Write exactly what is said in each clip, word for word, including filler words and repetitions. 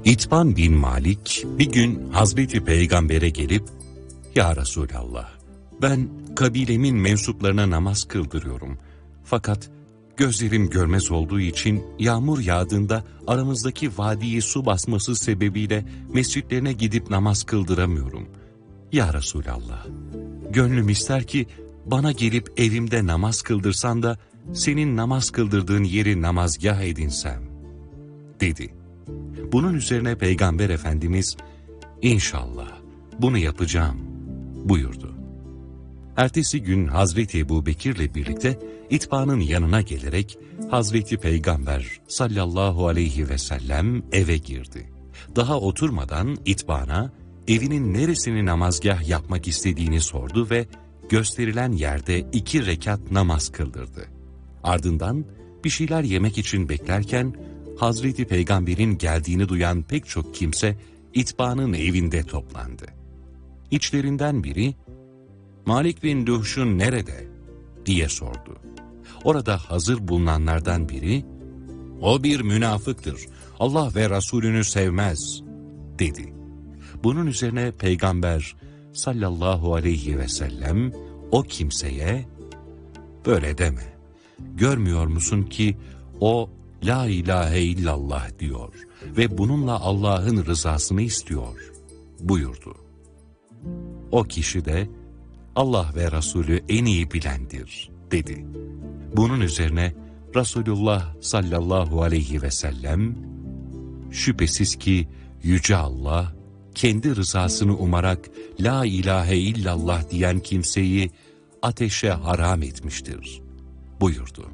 İtban bin Malik bir gün Hazreti Peygamber'e gelip, "Ya Resulallah, ben kabilemin mensuplarına namaz kıldırıyorum. Fakat gözlerim görmez olduğu için yağmur yağdığında aramızdaki vadiyi su basması sebebiyle mescitlerine gidip namaz kıldıramıyorum. Ya Resulallah, gönlüm ister ki bana gelip evimde namaz kıldırsan da senin namaz kıldırdığın yeri namazgah edinsem," dedi. Bunun üzerine Peygamber Efendimiz, "İnşallah bunu yapacağım," buyurdu. Ertesi gün Hazreti Ebubekir'le birlikte İtban'ın yanına gelerek Hazreti Peygamber sallallahu aleyhi ve sellem eve girdi. Daha oturmadan İtban'a evinin neresini namazgah yapmak istediğini sordu ve gösterilen yerde iki rekat namaz kıldırdı. Ardından bir şeyler yemek için beklerken Hazreti Peygamber'in geldiğini duyan pek çok kimse İtban'ın evinde toplandı. İçlerinden biri, "Malik bin Duhşun nerede?" diye sordu. Orada hazır bulunanlardan biri, "O bir münafıktır, Allah ve Resulünü sevmez," dedi. Bunun üzerine Peygamber sallallahu aleyhi ve sellem o kimseye, "Böyle deme, görmüyor musun ki o La ilahe illallah diyor ve bununla Allah'ın rızasını istiyor," buyurdu. O kişi de, "Allah ve Resulü en iyi bilendir," dedi. Bunun üzerine Resulullah sallallahu aleyhi ve sellem, "Şüphesiz ki Yüce Allah, kendi rızasını umarak La ilahe illallah diyen kimseyi ateşe haram etmiştir," buyurdu.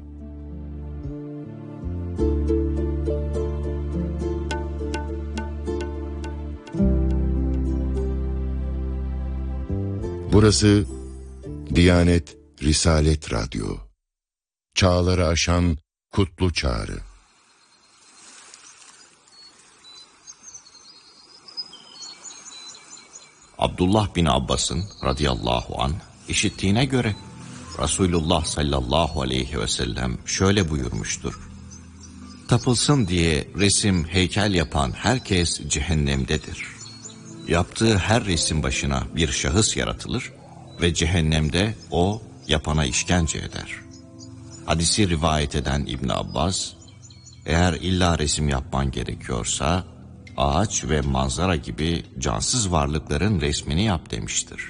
Burası Diyanet Risalet Radyo. Çağları aşan kutlu çağrı. Abdullah bin Abbas'ın radıyallahu anh işittiğine göre Resulullah sallallahu aleyhi ve sellem şöyle buyurmuştur: "Tapılsın diye resim, heykel yapan herkes cehennemdedir. Yaptığı her resim başına bir şahıs yaratılır ve cehennemde o yapana işkence eder." Hadisi rivayet eden İbn Abbas, "Eğer illa resim yapman gerekiyorsa ağaç ve manzara gibi cansız varlıkların resmini yap," demiştir.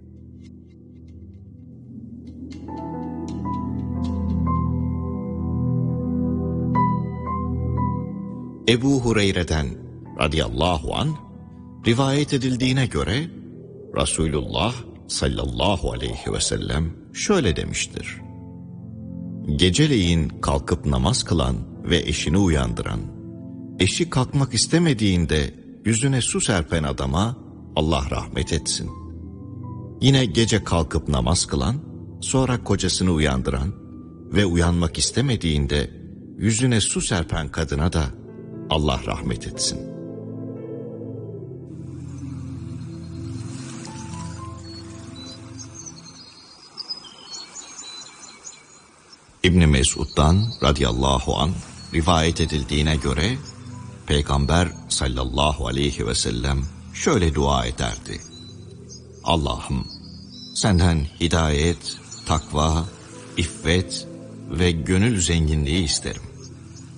Ebu Hureyre'den radıyallahu anh rivayet edildiğine göre Resulullah sallallahu aleyhi ve sellem şöyle demiştir: "Geceleyin kalkıp namaz kılan ve eşini uyandıran, eşi kalkmak istemediğinde yüzüne su serpen adama Allah rahmet etsin. Yine gece kalkıp namaz kılan, sonra kocasını uyandıran ve uyanmak istemediğinde yüzüne su serpen kadına da Allah rahmet etsin." İbn Mesud'dan radıyallahu anh rivayet edildiğine göre Peygamber sallallahu aleyhi ve sellem şöyle dua ederdi: "Allah'ım, senden hidayet, takva, iffet ve gönül zenginliği isterim.